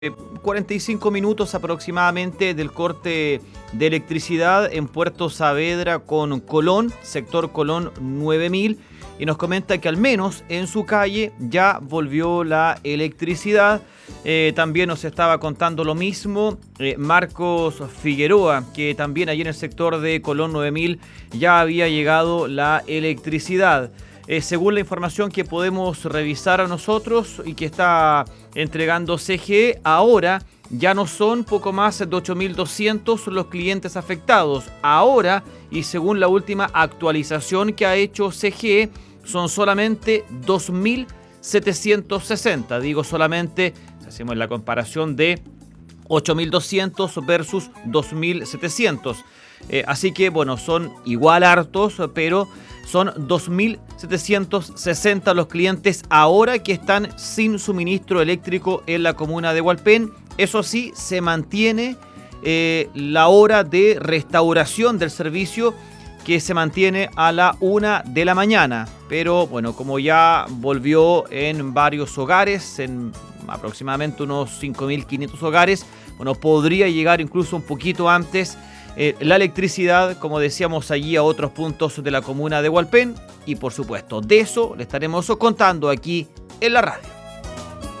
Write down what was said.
45 minutos aproximadamente del corte de electricidad en Puerto Saavedra con Colón, sector Colón 9000, y nos comenta que al menos en su calle ya volvió la electricidad. También nos estaba contando lo mismo Marcos Figueroa, que también allí en el sector de Colón 9000 ya había llegado la electricidad. Según la información que podemos revisar a nosotros y que está entregando CGE, ahora ya no son poco más de 8.200 los clientes afectados. Ahora, y según la última actualización que ha hecho CGE, son solamente 2.760. Digo solamente, si hacemos la comparación de 8.200 versus 2.700. Así que, bueno, son igual hartos, pero son 2.760 los clientes ahora que están sin suministro eléctrico en la comuna de Hualpén. Eso sí, se mantiene la hora de restauración del servicio, que se mantiene a la 1 de la mañana. Pero, bueno, como ya volvió en varios hogares, en aproximadamente unos 5.500 hogares, bueno, podría llegar incluso un poquito antes la electricidad, como decíamos, allí a otros puntos de la comuna de Hualpén. Y por supuesto, de eso le estaremos contando aquí en la radio.